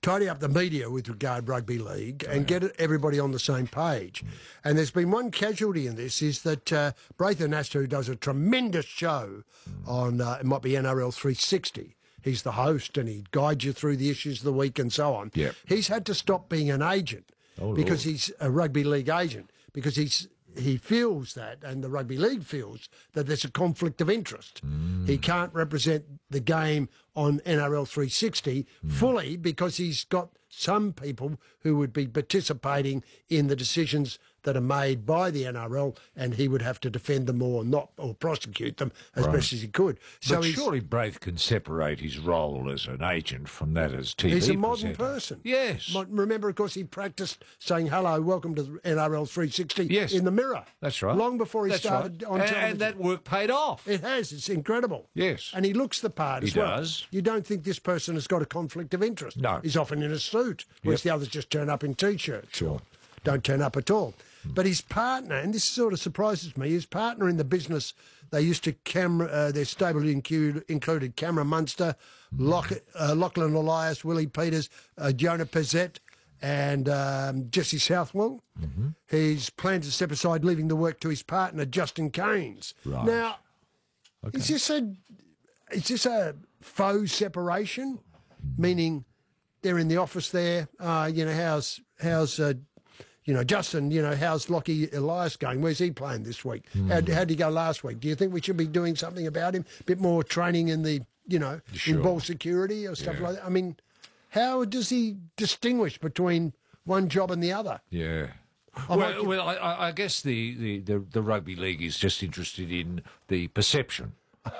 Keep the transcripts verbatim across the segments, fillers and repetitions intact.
tidy up the media with regard rugby league and get everybody on the same page. And there's been one casualty in this, is that uh, Braithen Astor, who does a tremendous show on, uh, it might be N R L three sixty, he's the host and he guides you through the issues of the week and so on. Yep. He's had to stop being an agent Oh, because Lord. he's a rugby league agent, because he's he feels that, and the rugby league feels that there's a conflict of interest. Mm. He can't represent the game on N R L three sixty mm. fully because he's got some people who would be participating in the decisions that are made by the N R L, and he would have to defend them or not, or prosecute them as right. best as he could. So but he's, surely Braith can separate his role as an agent from that as T V he's a modern presenter. person. Yes. Remember, of course, he practiced saying, hello, welcome to N R L three sixty yes. in the Mirror. That's right. Long before he That's started right. on and, television. and that work paid off. It has. It's incredible. Yes. And he looks the part He as well. does. You don't think this person has got a conflict of interest. No. He's often in a suit, whereas Yep. the others just turn up in T-shirts. Sure. Don't turn up at all. But his partner, and this sort of surprises me, his partner in the business, they used to camera, uh, their stable include, included Cameron Munster, Lock, uh, Lachlan Elias, Willie Peters, uh, Jonah Pezzett, and um, Jesse Southwell. Mm-hmm. He's planned to step aside, leaving the work to his partner, Justin Keynes. Right. Now, Okay. is this a is this a faux separation, meaning they're in the office there? Uh, you know, how's how's uh, you know Justin? You know, how's Lockie Elias going? Where's he playing this week? Mm. How how'd he go last week? Do you think we should be doing something about him? A bit more training in the you know Sure. in ball security or stuff Yeah. like that. I mean, how does he distinguish between one job and the other? Yeah. I well, like- well I, I- I guess the, the, the, the rugby league is just interested in the perception,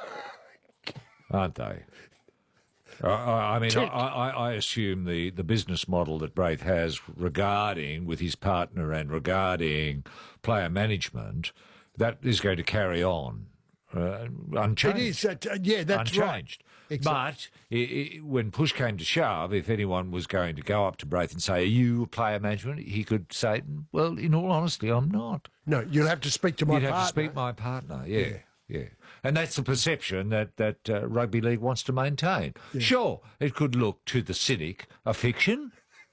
aren't they? I, I I mean, I, I, I assume the, the business model that Braith has regarding with his partner and regarding player management, that is going to carry on uh, unchanged. It is. Uh, yeah, that's unchanged. right. Exactly. But i i when push came to shove, if anyone was going to go up to Braith and say, are you a player management? He could say, well, in all honesty, I'm not. No, you'll have to speak to my You'd partner. have to speak my partner, yeah, yeah. yeah. And that's the perception that, that uh, rugby league wants to maintain. Yeah. Sure, it could look to the cynic a fiction.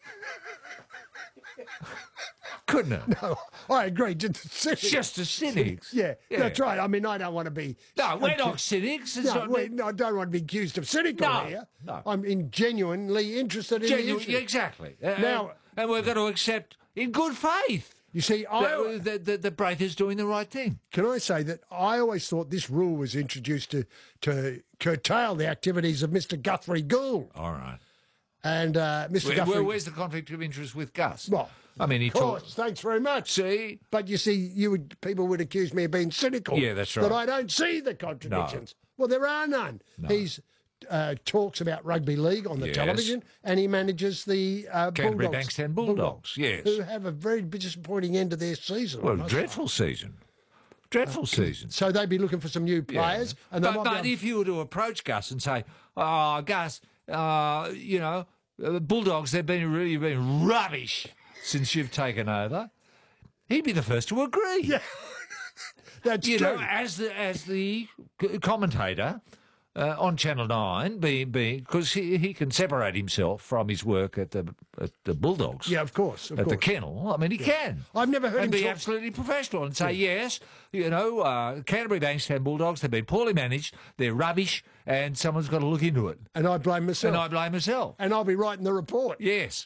Couldn't it? No, I agree. Just the cynics. Just the cynics. Yeah, Yeah. that's right. I mean, I don't want to be. No, we're not cynics. It's No, not, we- no, I don't want to be accused of cynical No, here. no. I'm in genuinely interested in Genu- the issue. yeah, exactly. Uh, Now- and we're going to accept in good faith You see, I that, that, that, that Braith is doing the right thing. can I say that I always thought this rule was introduced to to curtail the activities of Mister Guthrie Gould All right. and uh, Mister Where, Guthrie. where, where's the conflict of interest with Gus? Well, I mean, he of course, talks. thanks very much. See? But you see, you would people would accuse me of being cynical. Yeah, that's That right. I don't see the contradictions. Well, there are none. He's uh, talks about rugby league on the Yes. television, and he manages the uh, Canterbury Bulldogs, Bankstown Bulldogs, yes. who have a very disappointing end to their season. I Well, must dreadful season. Dreadful season. So they'd be looking for some new players, Yeah. and they But, might but be if you were to approach Gus and say, oh, Gus, uh, you know, uh, Bulldogs, they've been really been rubbish since you've taken over, he'd be the first to agree. Yeah. That's You true. know, as the as the c- commentator uh, on Channel Nine, being being because he, he can separate himself from his work at the at the Bulldogs. Yeah, of course, of at the course. kennel. I mean, he can. I've never heard and him be talk- absolutely professional and say, yes, you know, uh, Canterbury Bankstown Bulldogs, they've been poorly managed, they're rubbish, and someone's got to look into it. And I blame myself. And I blame myself. And I'll be writing the report. Yes.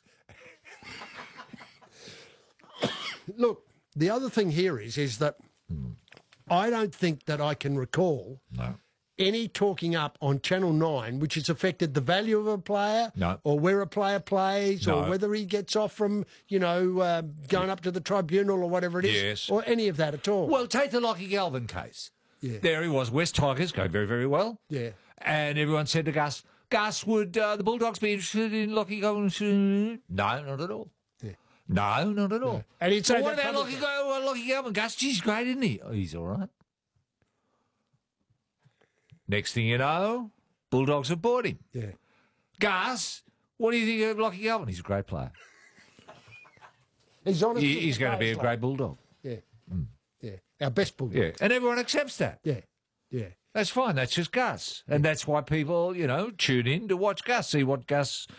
Look, the other thing here is is that I don't think that I can recall No. any talking up on Channel nine which has affected the value of a player No. or where a player plays or No. whether he gets off from, you know, uh, going up to the tribunal or whatever it is. Yes. Or any of that at all. Well, take the Lockie Galvin case. Yeah. There he was, West Tigers, going very, very well. Yeah. And everyone said to Gus, Gus, would uh, the Bulldogs be interested in Lockie Galvin? No, not at all. Yeah. No, not at all. And he'd say Well, what that about Lockie, publicly. Gal- uh, Lockie Galvin? Gus, he's great, isn't he? Oh, he's all right. Next thing you know, Bulldogs have bought him. Yeah. Gus, what do you think of Lockie Galvin? He's a great player. He's honest. He, as he's the going to be a players great like. Bulldog. Yeah. Yeah. Our best bulldog. Yeah. And everyone accepts that. Yeah. Yeah. That's fine. That's just Gus. And that's why people, you know, tune in to watch Gus, see what Gus